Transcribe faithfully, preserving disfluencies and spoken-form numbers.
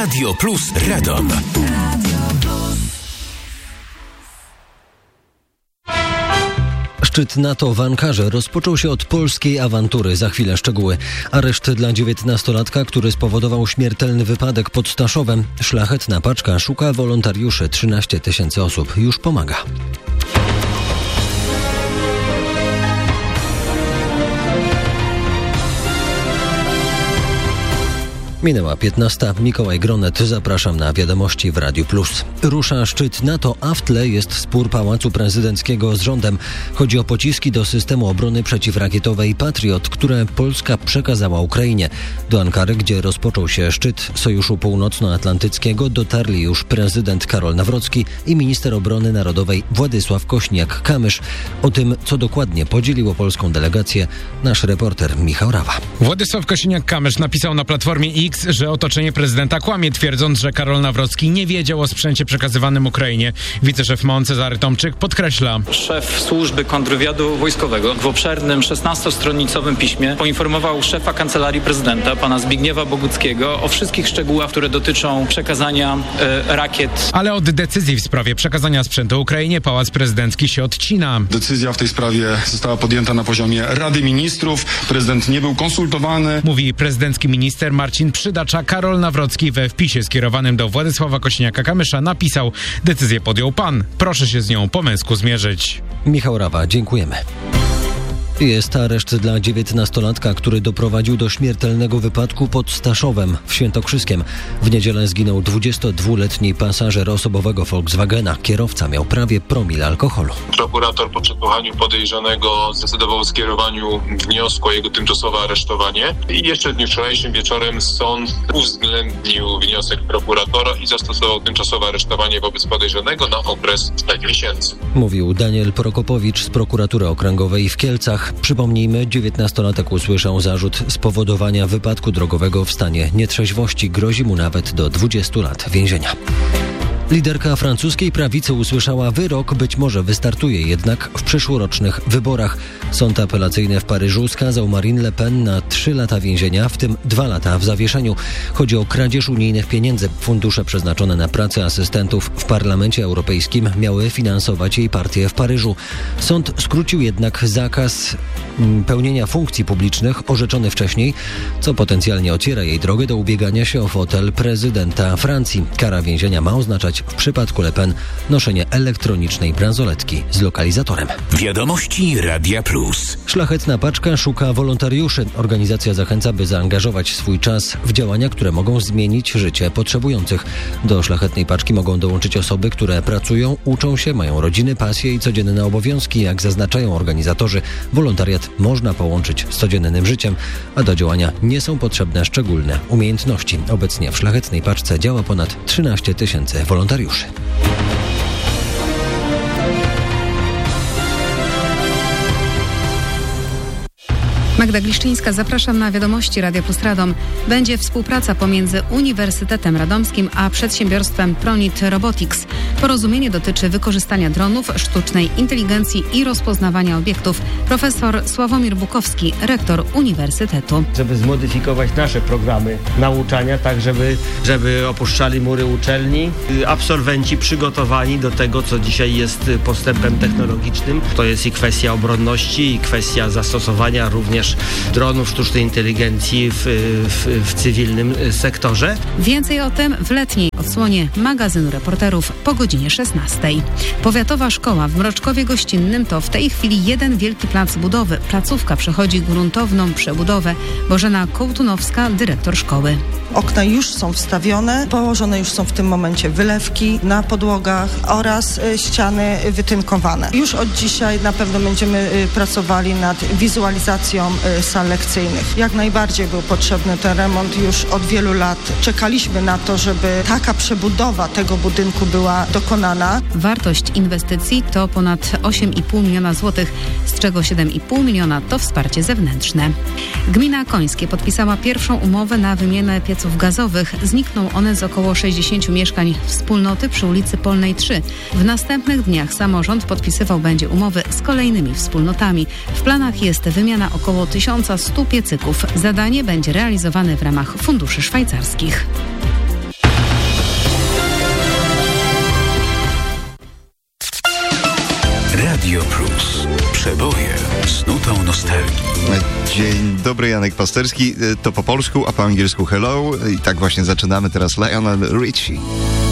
Radio Plus Radom. Szczyt NATO w Ankarze rozpoczął się od polskiej awantury. Za chwilę szczegóły. Areszt dla dziewiętnastolatka, który spowodował śmiertelny wypadek pod Staszowem. Szlachetna paczka szuka wolontariuszy. trzynaście tysięcy osób już pomaga. Minęła piętnasta. Mikołaj Gronet. Zapraszam na wiadomości w Radiu Plus. Rusza szczyt NATO, a w tle jest spór Pałacu Prezydenckiego z rządem. Chodzi o pociski do systemu obrony przeciwrakietowej Patriot, które Polska przekazała Ukrainie. Do Ankary, gdzie rozpoczął się szczyt Sojuszu Północnoatlantyckiego, dotarli już prezydent Karol Nawrocki i minister obrony narodowej Władysław Kośniak-Kamysz. O tym, co dokładnie podzieliło polską delegację, nasz reporter Michał Rawa. Władysław Kosiniak-Kamysz napisał na Platformie X, że otoczenie prezydenta kłamie, twierdząc, że Karol Nawrocki nie wiedział o sprzęcie przekazywanym Ukrainie. Wiceszef M O N Cezary Tomczyk podkreśla. Szef służby kontrwywiadu wojskowego w obszernym szesnastostronicowym piśmie poinformował szefa Kancelarii Prezydenta, pana Zbigniewa Boguckiego, o wszystkich szczegółach, które dotyczą przekazania e, rakiet. Ale od decyzji w sprawie przekazania sprzętu Ukrainie Pałac Prezydencki się odcina. Decyzja w tej sprawie została podjęta na poziomie Rady Ministrów. Prezydent nie był konsultowany. Mówi prezydencki minister Marcin Przydacza. Karol Nawrocki we wpisie skierowanym do Władysława Kosiniaka-Kamysza napisał: decyzję podjął pan. Proszę się z nią po męsku zmierzyć. Michał Rawa, dziękujemy. Jest areszt dla dziewiętnastolatka, który doprowadził do śmiertelnego wypadku pod Staszowem w Świętokrzyskiem. W niedzielę zginął dwudziestodwuletni pasażer osobowego Volkswagena. Kierowca miał prawie promil alkoholu. Prokurator po przesłuchaniu podejrzanego zdecydował o skierowaniu wniosku o jego tymczasowe aresztowanie. I jeszcze w dniu wczorajszym wieczorem sąd uwzględnił wniosek prokuratora i zastosował tymczasowe aresztowanie wobec podejrzanego na okres czterech miesięcy. Mówił Daniel Prokopowicz z prokuratury okręgowej w Kielcach. Przypomnijmy, dziewiętnastolatek usłyszał zarzut spowodowania wypadku drogowego w stanie nietrzeźwości. Grozi mu nawet do dwudziestu lat więzienia. Liderka francuskiej prawicy usłyszała wyrok, być może wystartuje jednak w przyszłorocznych wyborach. Sąd apelacyjny w Paryżu skazał Marine Le Pen na trzy lata więzienia, w tym dwa lata w zawieszeniu. Chodzi o kradzież unijnych pieniędzy. Fundusze przeznaczone na pracę asystentów w Parlamencie Europejskim miały finansować jej partię w Paryżu. Sąd skrócił jednak zakaz pełnienia funkcji publicznych orzeczony wcześniej, co potencjalnie otwiera jej drogę do ubiegania się o fotel prezydenta Francji. Kara więzienia ma oznaczać w przypadku Le Pen noszenie elektronicznej bransoletki z lokalizatorem. Wiadomości Radia Plus. Szlachetna paczka szuka wolontariuszy. Organizacja zachęca, by zaangażować swój czas w działania, które mogą zmienić życie potrzebujących. Do szlachetnej paczki mogą dołączyć osoby, które pracują, uczą się, mają rodziny, pasje i codzienne obowiązki. Jak zaznaczają organizatorzy, wolontariat można połączyć z codziennym życiem, a do działania nie są potrzebne szczególne umiejętności. Obecnie w szlachetnej paczce działa ponad trzynaście tysięcy wolontariuszy. Magda Gliszczyńska, zapraszam na wiadomości Radia Plus Radom. Będzie współpraca pomiędzy Uniwersytetem Radomskim a przedsiębiorstwem Pronit Robotics. Porozumienie dotyczy wykorzystania dronów, sztucznej inteligencji i rozpoznawania obiektów. Profesor Sławomir Bukowski, rektor Uniwersytetu. Żeby zmodyfikować nasze programy nauczania, tak żeby, żeby opuszczali mury uczelni absolwenci przygotowani do tego, co dzisiaj jest postępem technologicznym. To jest i kwestia obronności, i kwestia zastosowania również dronów, sztucznej inteligencji w, w, w cywilnym sektorze. Więcej o tym w letniej odsłonie magazynu reporterów po godzinie szesnastej. Powiatowa szkoła w Mroczkowie Gościnnym to w tej chwili jeden wielki plac budowy. Placówka przechodzi gruntowną przebudowę. Bożena Kołtunowska, dyrektor szkoły. Okna już są wstawione, położone już są w tym momencie wylewki na podłogach oraz ściany wytynkowane. Już od dzisiaj na pewno będziemy pracowali nad wizualizacją sal lekcyjnych. Jak najbardziej był potrzebny ten remont już od wielu lat. Czekaliśmy na to, żeby taka przebudowa tego budynku była dokonana. Wartość inwestycji to ponad osiem i pół miliona złotych, z czego siedem i pół miliona to wsparcie zewnętrzne. Gmina Końskie podpisała pierwszą umowę na wymianę pieców gazowych. Znikną one z około sześćdziesięciu mieszkań wspólnoty przy ulicy Polnej trzy. W następnych dniach samorząd podpisywał będzie umowy z kolejnymi wspólnotami. W planach jest wymiana około tysiąca stu piecyków. Zadanie będzie realizowane w ramach funduszy szwajcarskich. Radio Plus. Przeboje z nutą nostalgii. Dzień dobry, Janek Pasterski. To po polsku, a po angielsku hello. I tak właśnie zaczynamy teraz Lionel Richie.